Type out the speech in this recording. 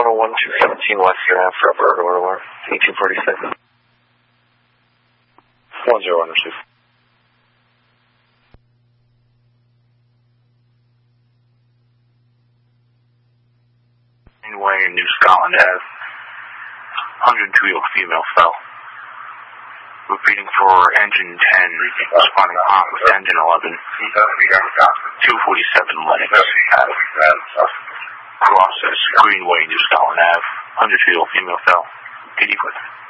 101 217 Western Ave for burglar alarm. 1846. 10 understood. Way in New Scotland Ave. 102-year-old female fell. Repeating for engine 10, responding hot with engine 11. 247 Lennox Ave. Process Greenway, New Scotland Ave. 102-year-old female fell. 80 foot.